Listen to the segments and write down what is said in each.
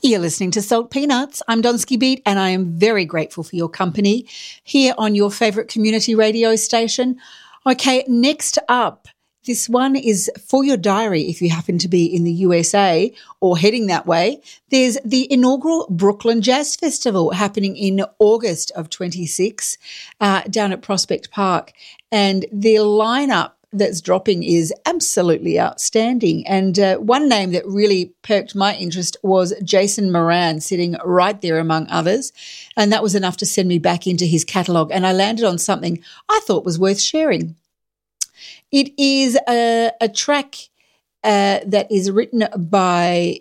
You're listening to Salt Peanuts. I'm Donsky Beat, and I am very grateful for your company here on your favourite community radio station. Okay, next up, this one is for your diary if you happen to be in the USA or heading that way. There's the inaugural Brooklyn Jazz Festival happening in August of 26 down at Prospect Park, and the lineup that's dropping is absolutely outstanding. And one name that really perked my interest was Jason Moran, sitting right there among others. And that was enough to send me back into his catalogue. And I landed on something I thought was worth sharing. It is a track that is written by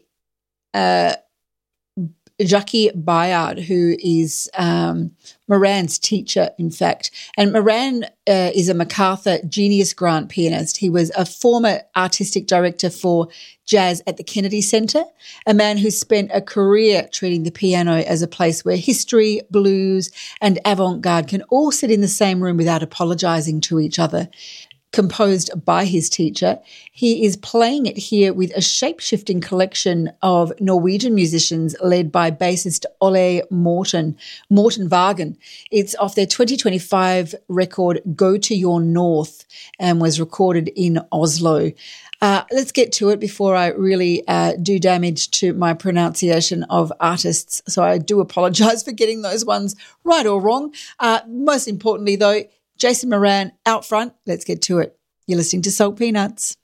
Jackie Bayard, who is Moran's teacher, in fact. And Moran is a MacArthur Genius Grant pianist. He was a former artistic director for jazz at the Kennedy Center, a man who spent a career treating the piano as a place where history, blues, and avant-garde can all sit in the same room without apologizing to each other. Composed by his teacher, he is playing it here with a shape-shifting collection of Norwegian musicians led by bassist Ole Morten Vagen. It's off their 2025 record Go to Your North and was recorded in Oslo. Let's get to it before I really do damage to my pronunciation of artists. So I do apologize for getting those ones right or wrong. Most importantly, though, Jason Moran out front. Let's get to it. You're listening to Salt Peanuts.